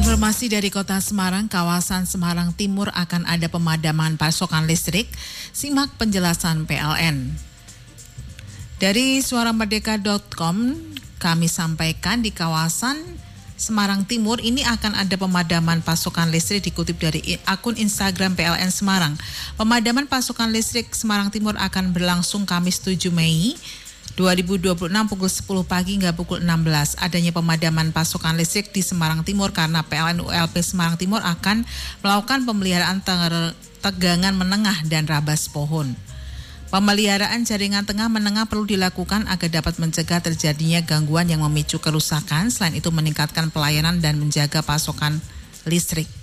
Informasi dari Kota Semarang, kawasan Semarang Timur akan ada pemadaman pasokan listrik. Simak penjelasan PLN. Dari suaramerdeka.com kami sampaikan di kawasan Semarang Timur ini akan ada pemadaman pasokan listrik dikutip dari akun Instagram PLN Semarang. Pemadaman pasokan listrik Semarang Timur akan berlangsung Kamis 7 Mei 2026 pukul 10 pagi hingga pukul 16. Adanya pemadaman pasokan listrik di Semarang Timur karena PLN ULP Semarang Timur akan melakukan pemeliharaan tegangan menengah dan rabas pohon. Pemeliharaan jaringan tengah menengah perlu dilakukan agar dapat mencegah terjadinya gangguan yang memicu kerusakan. Selain itu meningkatkan pelayanan dan menjaga pasokan listrik.